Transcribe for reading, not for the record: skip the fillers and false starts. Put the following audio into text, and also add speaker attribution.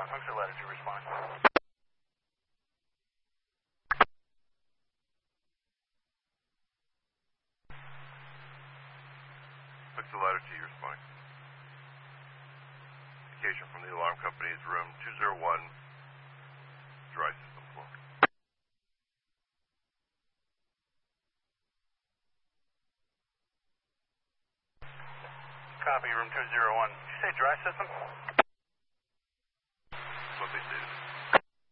Speaker 1: Hook Latitude, respond.
Speaker 2: Hook Latitude, respond. Indication from the alarm company is room 201, dry system floor.
Speaker 1: Copy, room 201. Did you say dry system?
Speaker 2: That's what they stated.